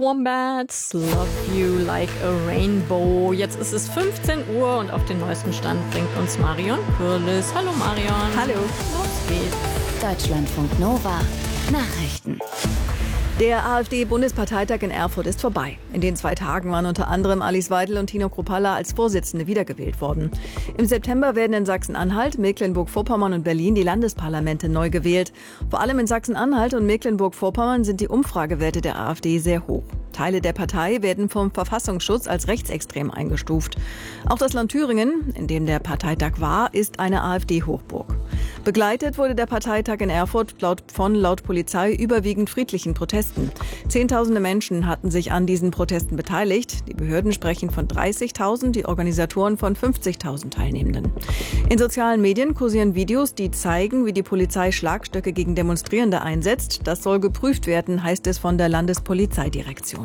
Wombats, Love You Like a Rainbow. Jetzt ist es 15 Uhr und auf den neuesten Stand bringt uns Marion Kürlis. Hallo Marion. Hallo. Los geht's. Deutschlandfunk Nova Nachrichten. Der AfD-Bundesparteitag in Erfurt ist vorbei. In den 2 Tagen waren unter anderem Alice Weidel und Tino Kruppalla als Vorsitzende wiedergewählt worden. Im September werden in Sachsen-Anhalt, Mecklenburg-Vorpommern und Berlin die Landesparlamente neu gewählt. Vor allem in Sachsen-Anhalt und Mecklenburg-Vorpommern sind die Umfragewerte der AfD sehr hoch. Teile der Partei werden vom Verfassungsschutz als rechtsextrem eingestuft. Auch das Land Thüringen, in dem der Parteitag war, ist eine AfD-Hochburg. Begleitet wurde der Parteitag in Erfurt laut Polizei überwiegend friedlichen Protesten. Zehntausende Menschen hatten sich an diesen Protesten beteiligt. Die Behörden sprechen von 30.000, die Organisatoren von 50.000 Teilnehmenden. In sozialen Medien kursieren Videos, die zeigen, wie die Polizei Schlagstöcke gegen Demonstrierende einsetzt. Das soll geprüft werden, heißt es von der Landespolizeidirektion.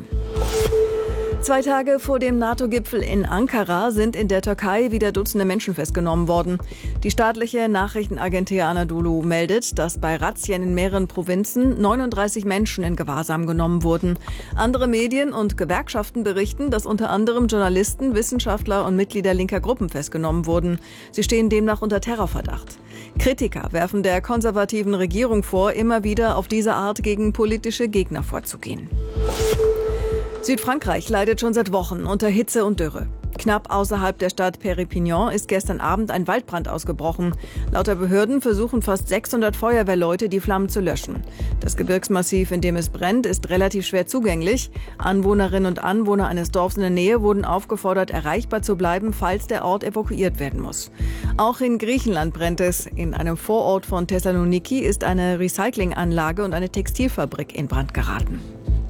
2 Tage vor dem NATO-Gipfel in Ankara sind in der Türkei wieder Dutzende Menschen festgenommen worden. Die staatliche Nachrichtenagentur Anadolu meldet, dass bei Razzien in mehreren Provinzen 39 Menschen in Gewahrsam genommen wurden. Andere Medien und Gewerkschaften berichten, dass unter anderem Journalisten, Wissenschaftler und Mitglieder linker Gruppen festgenommen wurden. Sie stehen demnach unter Terrorverdacht. Kritiker werfen der konservativen Regierung vor, immer wieder auf diese Art gegen politische Gegner vorzugehen. Südfrankreich leidet schon seit Wochen unter Hitze und Dürre. Knapp außerhalb der Stadt Perpignan ist gestern Abend ein Waldbrand ausgebrochen. Laut der Behörden versuchen fast 600 Feuerwehrleute, die Flammen zu löschen. Das Gebirgsmassiv, in dem es brennt, ist relativ schwer zugänglich. Anwohnerinnen und Anwohner eines Dorfs in der Nähe wurden aufgefordert, erreichbar zu bleiben, falls der Ort evakuiert werden muss. Auch in Griechenland brennt es. In einem Vorort von Thessaloniki ist eine Recyclinganlage und eine Textilfabrik in Brand geraten.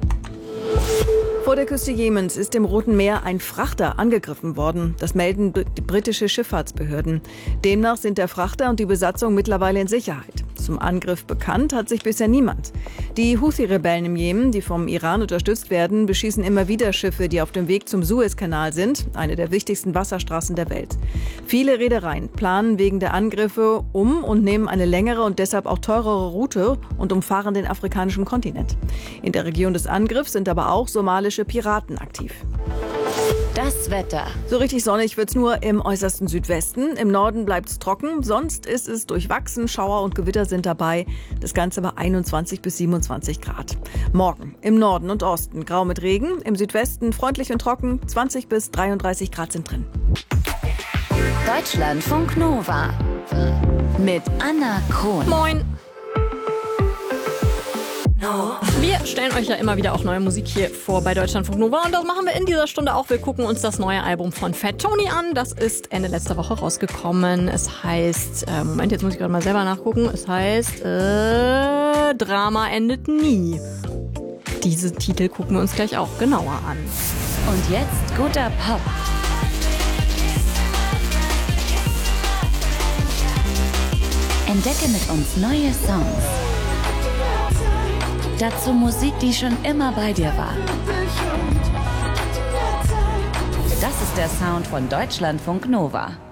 Vor der Küste Jemens ist im Roten Meer ein Frachter angegriffen worden. Das melden britische Schifffahrtsbehörden. Demnach sind der Frachter und die Besatzung mittlerweile in Sicherheit. Zum Angriff bekannt hat sich bisher niemand. Die Houthi-Rebellen im Jemen, die vom Iran unterstützt werden, beschießen immer wieder Schiffe, die auf dem Weg zum Suezkanal sind, eine der wichtigsten Wasserstraßen der Welt. Viele Reedereien planen wegen der Angriffe um und nehmen eine längere und deshalb auch teurere Route und umfahren den afrikanischen Kontinent. In der Region des Angriffs sind aber auch somalische Piraten aktiv. Das Wetter. So richtig sonnig wird's nur im äußersten Südwesten. Im Norden bleibt's trocken, sonst ist es durchwachsen. Schauer und Gewitter sind dabei. Das Ganze bei 21 bis 27 Grad. Morgen im Norden und Osten grau mit Regen, im Südwesten freundlich und trocken, 20 bis 33 Grad sind drin. Deutschlandfunk Nova mit Anna Krohn. Moin. Wir stellen euch ja immer wieder auch neue Musik hier vor bei Deutschlandfunk Nova und das machen wir in dieser Stunde auch. Wir gucken uns das neue Album von Fat Tony an. Das ist Ende letzter Woche rausgekommen. Es heißt, Moment, jetzt muss ich gerade mal selber nachgucken. Es heißt, Drama endet nie. Diese Titel gucken wir uns gleich auch genauer an. Und jetzt guter Pop. Entdecke mit uns neue Songs. Dazu Musik, die schon immer bei dir war. Das ist der Sound von Deutschlandfunk Nova.